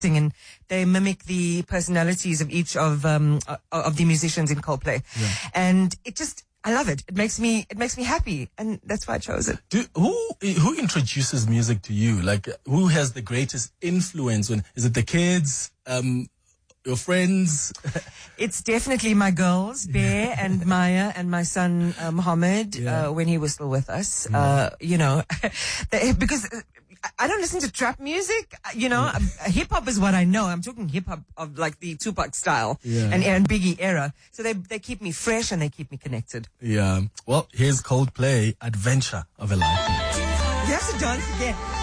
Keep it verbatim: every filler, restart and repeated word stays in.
and they mimic the personalities of each of um of the musicians in Coldplay, Yeah. and it just I love it. It makes me it makes me happy, and that's why I chose it. Do, who who introduces music to you? Like, who has the greatest influence? When is it the kids? Um, your friends? It's definitely my girls, Bear and Maya, and my son uh, Mohammed, Yeah. uh, when he was still with us. Uh, you know, they, because uh, I don't listen to trap music. uh, You know, hip hop is what I know. I'm talking hip hop of like the Tupac style Yeah. and, and Biggie era. So they they keep me fresh and they keep me connected. Yeah. Well, here's Coldplay, Adventure of a Lifetime. You have to dance again.